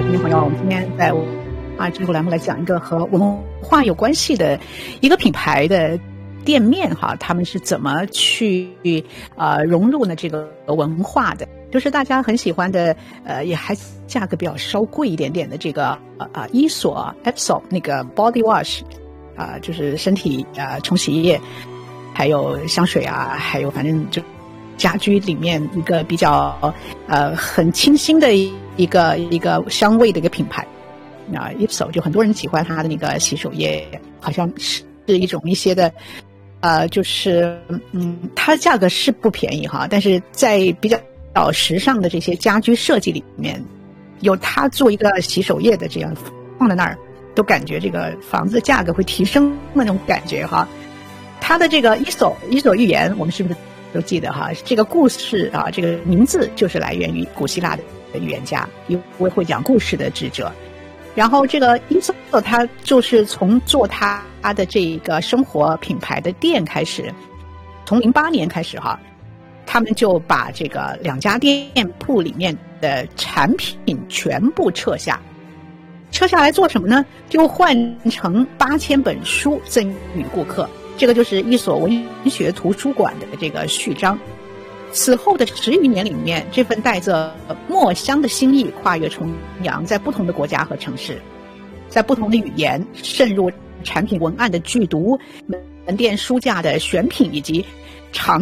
听众朋友，我们今天在知乎栏目来讲一个和文化有关系的一个品牌的店面哈，他们是怎么去融入呢这个文化的？就是大家很喜欢的也还价格比较稍贵一点点的这个伊索 Epsom 那个 body wash 就是身体冲洗液，还有香水还有反正就家居里面一个比较很清新的一个香味的一个品牌。Ipso 就很多人喜欢它的那个洗手液，好像是一些的就是它的价格是不便宜哈，但是在比较时尚的这些家居设计里面，有它做一个洗手液的这样放在那儿，都感觉这个房子的价格会提升的那种感觉哈。它的这个伊索寓言我们是不是都记得哈？这个故事这个名字就是来源于古希腊的预言家，一位会讲故事的智者。然后这个伊索他就是从做他的这个生活品牌的店开始，从08年开始哈，他们就把这个2家店铺里面的产品全部撤下来做什么呢？就换成8000本书赠予顾客，这个就是伊索文学图书馆的这个序章。此后的10余年里面，这份带着墨香的心意跨越重洋，在不同的国家和城市，在不同的语言渗入产品文案的剧读、门店书架的选品以及长